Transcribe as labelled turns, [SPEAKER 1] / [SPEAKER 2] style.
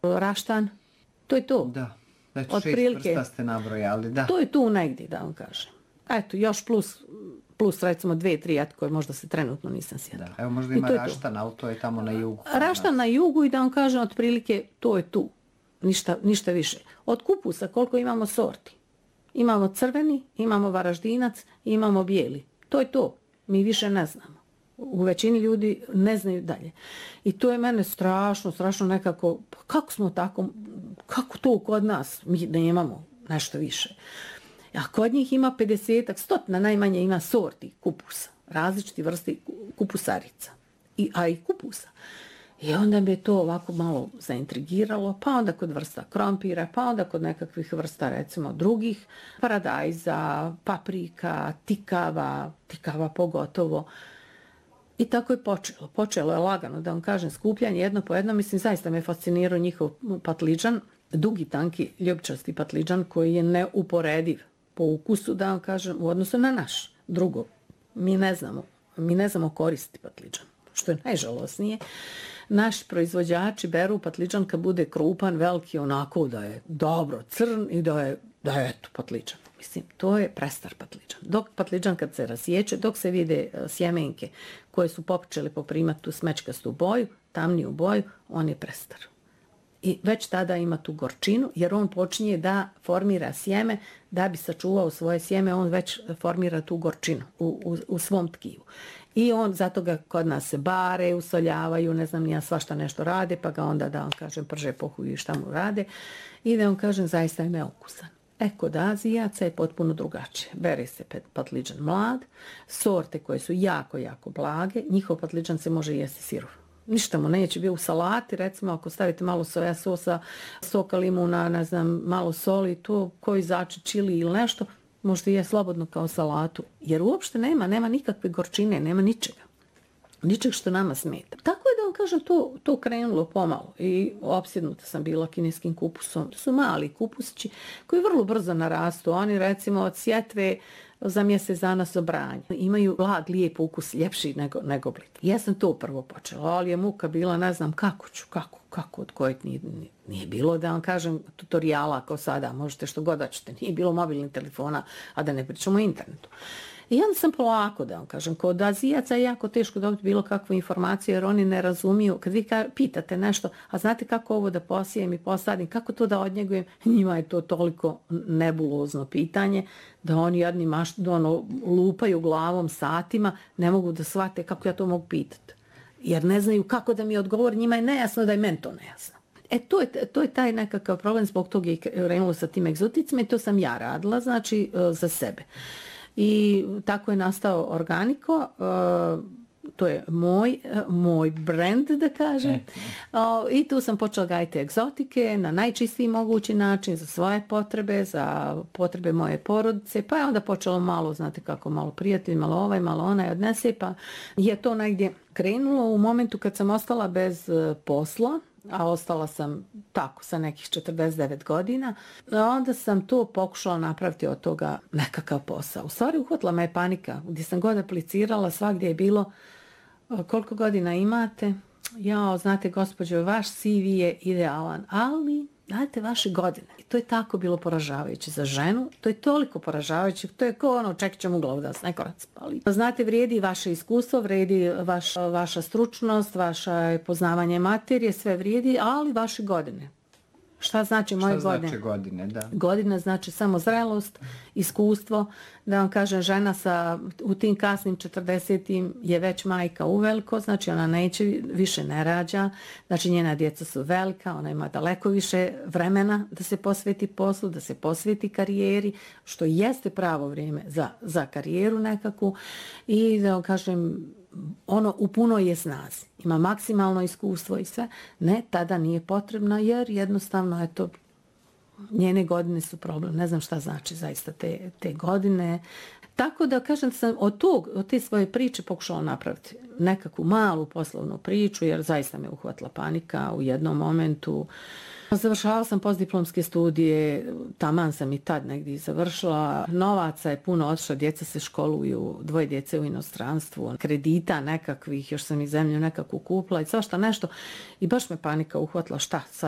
[SPEAKER 1] raštan, to je to.
[SPEAKER 2] Da, znači 6 vrsta ste nabrojali, da.
[SPEAKER 1] To je tu negdje, da vam kažem. Eto, još plus recimo 2-3 koje možda se trenutno nisam sjetila.
[SPEAKER 2] Da, evo možda ima raštan, ali to je tamo na jugu.
[SPEAKER 1] Raštan na jugu i da vam kažem otprilike to je tu. Ništa više. Od kupusa koliko imamo sorti? Imamo crveni, imamo varaždinac, imamo bijeli. To je to. Mi više ne znamo. U većini ljudi ne znaju dalje. I to je mene strašno nekako, kako smo tako, kako to kod nas, mi ne imamo nešto više. A kod njih ima 50-ak, 100 najmanje ima sorti kupusa, različiti vrsti kupusarica, a i kupusa. I onda bi to ovako malo zaintrigiralo, pa onda kod vrsta krompira, pa onda kod nekakvih vrsta recimo drugih, paradajza, paprika, tikava pogotovo. I tako je počelo. Počelo je lagano, da vam kažem, skupljanje jedno po jedno. Mislim, zaista me fascinirao njihov patliđan, dugi, tanki, ljubičasti patliđan koji je neuporediv po ukusu, da vam kažem, u odnosu na naš. Drugo, mi ne znamo koristiti patliđan, što je najžalosnije. Naši proizvođači beru patliđan kad bude krupan, veliki, onako da je dobro crn i da je eto patliđan. Mislim, to je prestar patliđan. Dok patliđan kad se rasječe, dok se vide sjemenke koje su počele poprimati tu smečkastu boju, tamniju boju, on je prestar. I već tada ima tu gorčinu, jer on počinje da formira sjeme, da bi sačuvao svoje sjeme, on već formira tu gorčinu u svom tkivu. I on, zato ga kod nas se bare, usoljavaju, ne znam, nija svašta nešto rade, pa ga onda, da vam kažem, prže pohuju i šta mu rade. I da vam kažem, zaista je neukusan. Kod Azijaca je potpuno drugačije. Bere se patliđan mlad, sorte koje su jako blage, njihov patliđan se može jesti sirov. Ništa mu neće biti u salati, recimo ako stavite malo soja sosa, soka limuna, ne znam, malo soli, to koji zače čili ili nešto, možete jesti slobodno kao salatu, jer uopšte nema nikakve gorčine, nema ničega. Ničeg što nama smeta. Tako je da vam kažem, to krenulo pomalo i opsjednuta sam bila kineskim kupusom. To su mali kupusići koji vrlo brzo narastu. Oni recimo od sjetve za mjesec dana sobranja. Imaju blag, lijep ukus, ljepši nego blit. Ja sam to prvo počela, ali je muka bila, ne znam kako od kojeg nije bilo, da vam kažem, tutoriala kao sada, možete što god hoćete. Nije bilo mobilnih telefona, a da ne pričamo o internetu. I onda sam polako, da vam kažem, kod Azijaca je jako teško dobiti bilo kakvu informaciju, jer oni ne razumiju. Kad vi pitate nešto, a znate kako ovo da posijem i posadim, kako to da odnjegujem, njima je to toliko nebulozno pitanje, da oni jedni lupaju glavom satima, ne mogu da shvate kako ja to mogu pitati. Jer ne znaju kako da mi odgovori, njima je nejasno da je meni to nejasno. To je taj nekakav problem, zbog toga je krenulo sa tim egzoticima i to sam ja radila, znači za sebe. I tako je nastao Organiko, to je moj brand, da kažem. I tu sam počela gajiti egzotike na najčistiji mogući način za svoje potrebe, za potrebe moje porodice, pa je onda počelo malo, znate kako, malo prijatelj, malo ovaj, malo onaj odnese, pa je to negdje krenulo u momentu kad sam ostala bez posla, a ostala sam tako sa nekih 49 godina, onda sam to pokušala napraviti od toga nekakav posao. U stvari uhvatila me je panika, gdje sam god aplicirala, svagdje je bilo koliko godina imate, znate gospođo, vaš CV je idealan, ali dajte vaše godine. I to je tako bilo poražavajuće za ženu, to je toliko poražavajuće, to je kao ono čekićem u glavu da se neko raspali. Znate, vrijedi vaše iskustvo, vrijedi vaša stručnost, vaše poznavanje materije, sve vrijedi, ali vaše godine. Šta znači moje godine?
[SPEAKER 2] Šta znači godine, da.
[SPEAKER 1] Godina znači samo zrelost, iskustvo. Da vam kažem, žena u tim kasnim 40-im je već majka uveliko, znači ona više ne rađa, znači njena djeca su velika, ona ima daleko više vremena da se posveti poslu, da se posveti karijeri, što jeste pravo vrijeme za karijeru nekakvu i da vam kažem, ono u punoj je snazi. Ima maksimalno iskustvo i sve. Ne, tada nije potrebno jer jednostavno, eto, njene godine su problem. Ne znam šta znači zaista te godine. Tako da kažem, sam od te svoje priče pokušala napraviti nekakvu malu poslovnu priču jer zaista me uhvatila panika u jednom momentu. Završavala sam postdiplomske studije, taman sam i tad negdje završila. Novaca je puno otišlo, djeca se školuju, 2 djece u inostranstvu, kredita nekakvih, još sam i zemlju nekakvu kupila i svašta nešto. I baš me panika uhvatila, šta sad